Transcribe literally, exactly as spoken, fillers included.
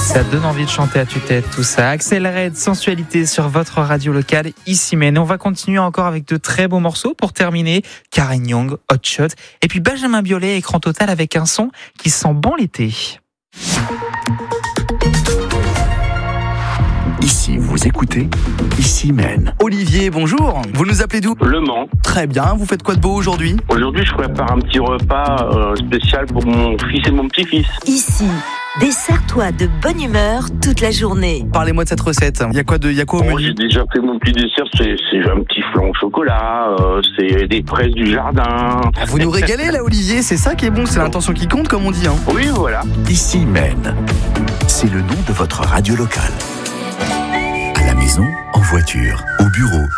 Ça donne envie de chanter à tue-tête, tout ça. Axel Red, sensualité sur votre radio locale, ici Maine. On va continuer encore avec de très beaux morceaux pour terminer. Karen Young, Hot Shot. Et puis Benjamin Biolay, écran total avec un son qui sent bon l'été. Ici, vous écoutez, ici Maine. Olivier, bonjour. Vous nous appelez d'où ? Le Mans. Très bien. Vous faites quoi de beau aujourd'hui ? Aujourd'hui, je prépare un petit repas euh, spécial pour mon fils et mon petit-fils. Ici, dessert-toi de bonne humeur toute la journée. Parlez-moi de cette recette. Il y a quoi de, il y a quoi au Bon, menu ? j'ai déjà fait mon petit dessert, c'est, c'est un petit flan au chocolat, euh, c'est des fraises du jardin. Vous nous régalez là, Olivier. C'est ça qui est bon. C'est l'intention qui compte, comme on dit. Hein. Oui, voilà. Ici Maine. C'est le nom de votre radio locale. À la maison, en voiture, au bureau,